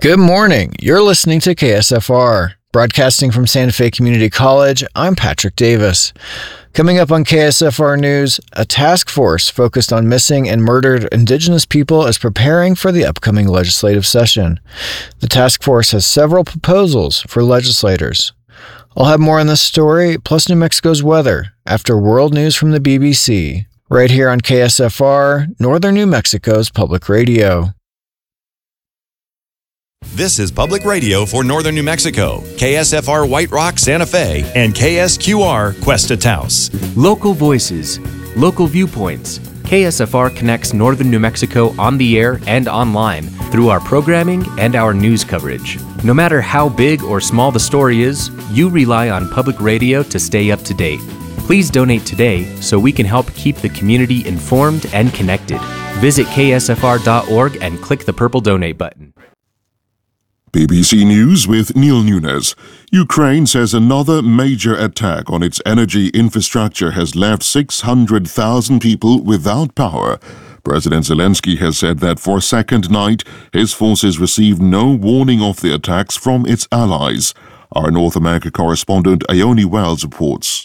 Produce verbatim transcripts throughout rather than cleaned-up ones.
Good morning. You're listening to K S F R. Broadcasting from Santa Fe Community College, I'm Patrick Davis. Coming up on K S F R News, a task force focused on missing and murdered Indigenous people is preparing for the upcoming legislative session. The task force has several proposals for legislators. I'll have more on this story, plus New Mexico's weather, after world news from the B B C, right here on K S F R, Northern New Mexico's public radio. This is Public Radio for Northern New Mexico, K S F R White Rock, Santa Fe, and K S Q R Cuesta Taos. Local voices, local viewpoints. K S F R connects Northern New Mexico on the air and online through our programming and our news coverage. No matter how big or small the story is, you rely on public radio to stay up to date. Please donate today so we can help keep the community informed and connected. Visit K S F R dot org and click the purple donate button. B B C News with Neil Nunes. Ukraine says another major attack on its energy infrastructure has left six hundred thousand people without power. President Zelensky has said that for a second night, his forces received no warning of the attacks from its allies. Our North America correspondent Ione Wells reports.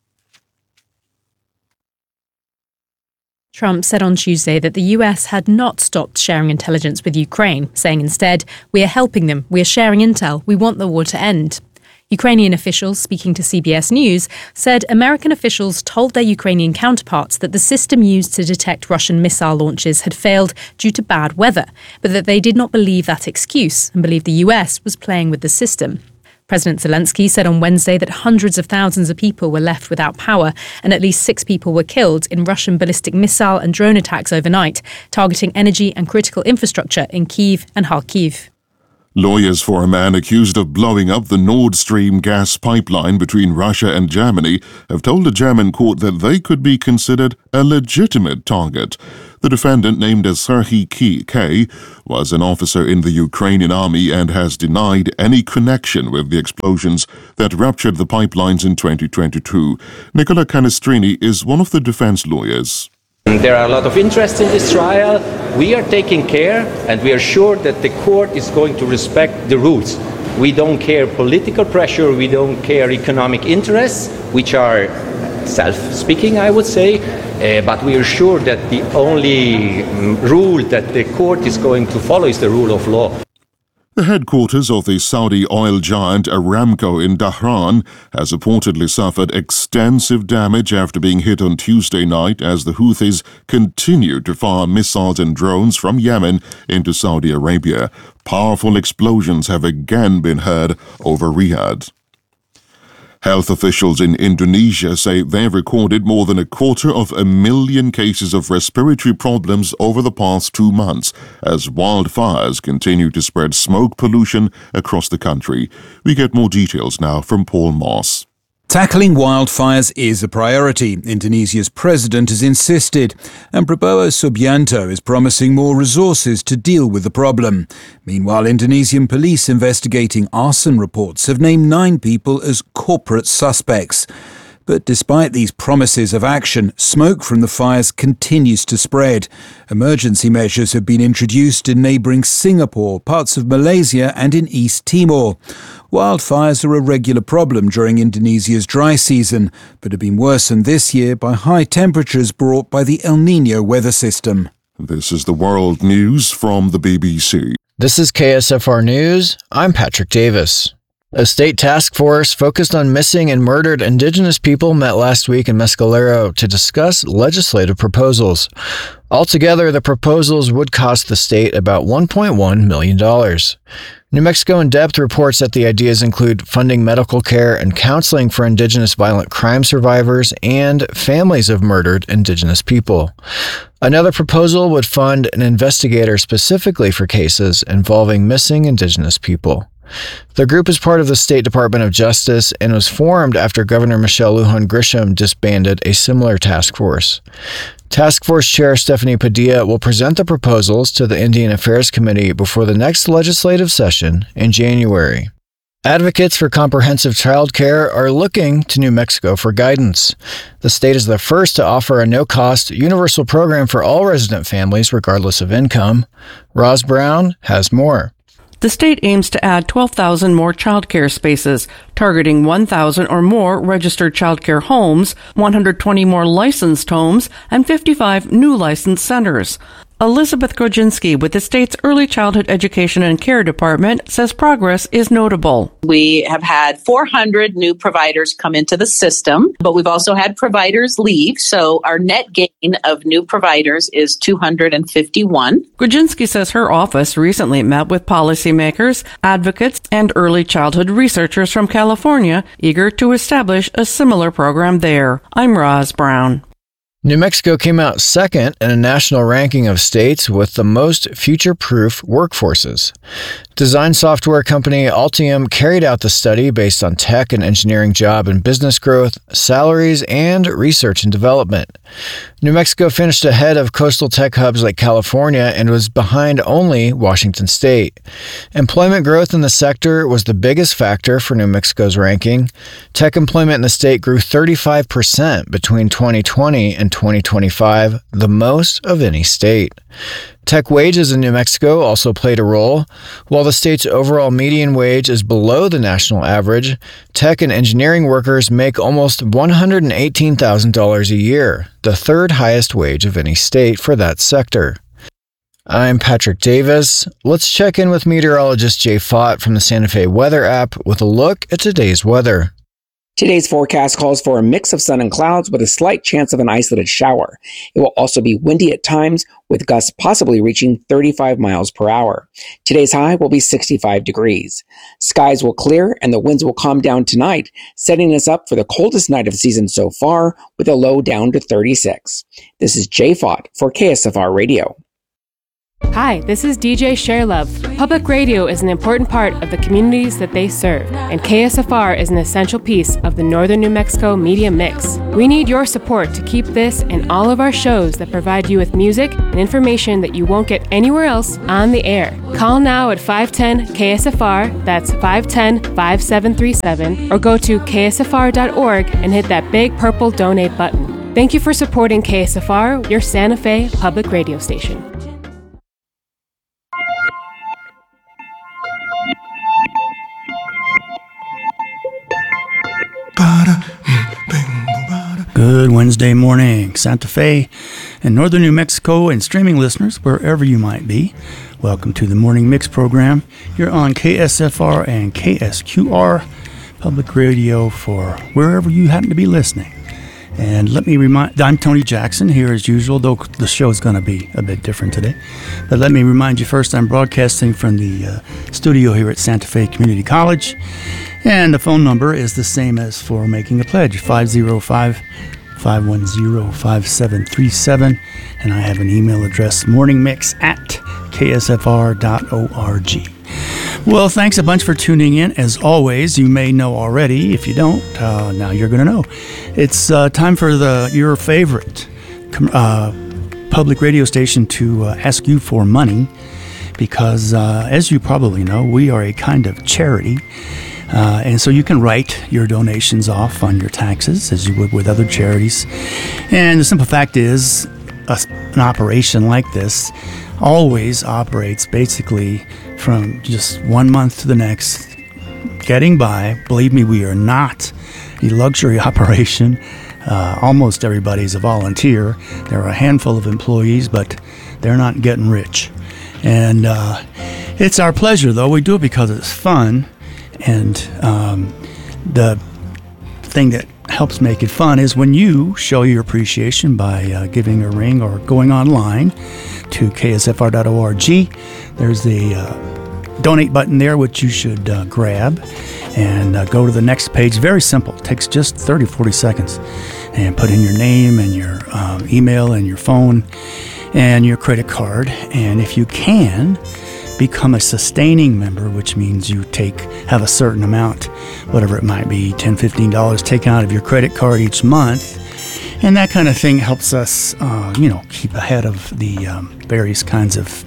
Trump said on Tuesday that the U S had not stopped sharing intelligence with Ukraine, saying instead, "We are helping them, we are sharing intel, we want the war to end." Ukrainian officials speaking to C B S News said American officials told their Ukrainian counterparts that the system used to detect Russian missile launches had failed due to bad weather, but that they did not believe that excuse and believed the U S was playing with the system. President Zelensky said on Wednesday that hundreds of thousands of people were left without power and at least six people were killed in Russian ballistic missile and drone attacks overnight, targeting energy and critical infrastructure in Kyiv and Kharkiv. Lawyers for a man accused of blowing up the Nord Stream gas pipeline between Russia and Germany have told a German court that they could be considered a legitimate target. The defendant, named as Serhiy K., was an officer in the Ukrainian army and has denied any connection with the explosions that ruptured the pipelines in twenty twenty-two. Nicola Canestrini is one of the defense lawyers. There are a lot of interest in this trial. We are taking care, and we are sure that the court is going to respect the rules. We don't care political pressure, we don't care economic interests, which are self-speaking, I would say, uh, but we are sure that the only um, rule that the court is going to follow is the rule of law. The headquarters of the Saudi oil giant Aramco in Dhahran has reportedly suffered extensive damage after being hit on Tuesday night as the Houthis continue to fire missiles and drones from Yemen into Saudi Arabia. Powerful explosions have again been heard over Riyadh. Health officials in Indonesia say they've recorded more than a quarter of a million cases of respiratory problems over the past two months as wildfires continue to spread smoke pollution across the country. We get more details now from Paul Moss. Tackling wildfires is a priority, Indonesia's president has insisted, and Prabowo Subianto is promising more resources to deal with the problem. Meanwhile, Indonesian police investigating arson reports have named nine people as corporate suspects. But despite these promises of action, smoke from the fires continues to spread. Emergency measures have been introduced in neighbouring Singapore, parts of Malaysia and in East Timor. Wildfires are a regular problem during Indonesia's dry season, but have been worsened this year by high temperatures brought by the El Niño weather system. This is the World News from the B B C. This is K S F R News. I'm Patrick Davis. A state task force focused on missing and murdered Indigenous people met last week in Mescalero to discuss legislative proposals. Altogether, the proposals would cost the state about one point one million dollars. New Mexico In Depth reports that the ideas include funding medical care and counseling for Indigenous violent crime survivors and families of murdered Indigenous people. Another proposal would fund an investigator specifically for cases involving missing Indigenous people. The group is part of the State Department of Justice and was formed after Governor Michelle Lujan Grisham disbanded a similar task force. Task Force Chair Stephanie Padilla will present the proposals to the Indian Affairs Committee before the next legislative session in January. Advocates for comprehensive child care are looking to New Mexico for guidance. The state is the first to offer a no-cost, universal program for all resident families regardless of income. Roz Brown has more. The state aims to add twelve thousand more childcare spaces, targeting one thousand or more registered childcare homes, one hundred twenty more licensed homes, and fifty-five new licensed centers. Elizabeth Grodzinski with the state's Early Childhood Education and Care Department says progress is notable. We have had four hundred new providers come into the system, but we've also had providers leave. So our net gain of new providers is two hundred fifty-one. Grodzinski says her office recently met with policymakers, advocates, and early childhood researchers from California, eager to establish a similar program there. I'm Roz Brown. New Mexico came out second in a national ranking of states with the most future-proof workforces. Design software company Altium carried out the study based on tech and engineering job and business growth, salaries, and research and development. New Mexico finished ahead of coastal tech hubs like California and was behind only Washington State. Employment growth in the sector was the biggest factor for New Mexico's ranking. Tech employment in the state grew thirty-five percent between twenty twenty and twenty twenty-five, the most of any state. Tech wages in New Mexico also played a role. While the state's overall median wage is below the national average, tech and engineering workers make almost one hundred eighteen thousand dollars a year, the third highest wage of any state for that sector. I'm Patrick Davis. Let's check in with meteorologist Jay Fott from the Santa Fe Weather app with a look at today's weather. Today's forecast calls for a mix of sun and clouds with a slight chance of an isolated shower. It will also be windy at times, with gusts possibly reaching thirty-five miles per hour. Today's high will be sixty-five degrees. Skies will clear and the winds will calm down tonight, setting us up for the coldest night of the season so far, with a low down to thirty-six. This is Jay Fott for K S F R Radio. Hi, this is D J Sharelove. Public radio is an important part of the communities that they serve, and K S F R is an essential piece of the Northern New Mexico media mix. We need your support to keep this and all of our shows that provide you with music and information that you won't get anywhere else on the air. Call now at five one zero K S F R, that's five one zero, five seven three seven, or go to K S F R dot org and hit that big purple donate button. Thank you for supporting K S F R, your Santa Fe public radio station. Good Wednesday morning, Santa Fe and Northern New Mexico and streaming listeners, wherever you might be. Welcome to the Morning Mix program. You're on K S F R and K S Q R Public Radio for wherever you happen to be listening. And let me remind, I'm Tony Jackson here as usual, though the show is going to be a bit different today. But let me remind you first, I'm broadcasting from the uh, studio here at Santa Fe Community College. And the phone number is the same as for making a pledge, five oh five, five one zero, five seven three seven. And I have an email address, morningmix at K S F R dot org. Well, thanks a bunch for tuning in. As always, you may know already. If you don't, uh, now you're going to know. It's uh, time for the your favorite uh, public radio station to uh, ask you for money because, uh, as you probably know, we are a kind of charity. Uh, and so you can write your donations off on your taxes as you would with other charities. And the simple fact is, a, an operation like this always operates basically from just one month to the next, getting by. Believe me, we are not a luxury operation. Uh, almost everybody's a volunteer. There are a handful of employees, but they're not getting rich. And uh, it's our pleasure, though. We do it because it's fun. And um, the thing that helps make it fun is when you show your appreciation by uh, giving a ring or going online to K S F R dot org. There's the uh, donate button there, which you should uh, grab and uh, go to the next page. Very simple. It takes just thirty, forty seconds. And put in your name and your um, email and your phone and your credit card. And if you can, become a sustaining member, which means you take have a certain amount, whatever it might be, ten dollars, fifteen dollars taken out of your credit card each month. And that kind of thing helps us, uh, you know, keep ahead of the um, various kinds of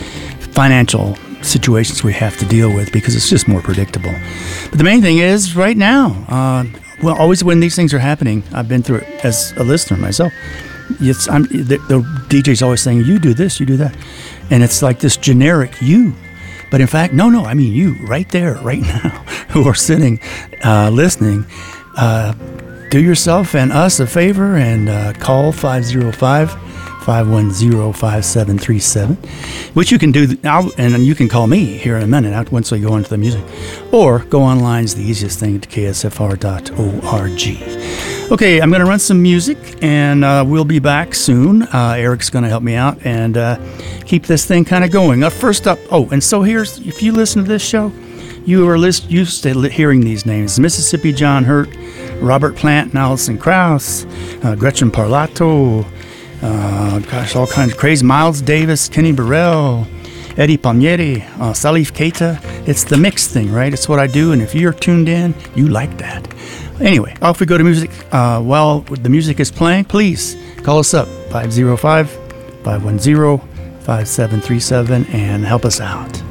financial situations we have to deal with because it's just more predictable. But the main thing is right now, uh, well, always when these things are happening, I've been through it as a listener myself. It's, I'm, the, the D J's always saying, you do this, you do that. And it's like this generic you. But in fact, no, no, I mean you right there, right now, who are sitting, uh, listening. Uh, do yourself and us a favor and uh, call five oh five, five one zero, five seven three seven, which you can do now, and then you can call me here in a minute out once we go into the music, or go online is the easiest thing to K S F R dot org. Okay, I'm going to run some music, and uh, we'll be back soon. Uh, Eric's going to help me out and uh, keep this thing kind of going. Uh, first up, oh, and so here's, if you listen to this show, you are list, used to hearing these names: Mississippi John Hurt, Robert Plant, and Alison Krauss, uh, Gretchen Parlato, uh, gosh, all kinds of crazy, Miles Davis, Kenny Burrell, Eddie Palmieri, uh, Salif Keita. It's the mix thing, right? It's what I do, and if you're tuned in, you like that. Anyway, off we go to music. Uh, while the music is playing, please call us up, five oh five, five one zero, five seven three seven, and help us out.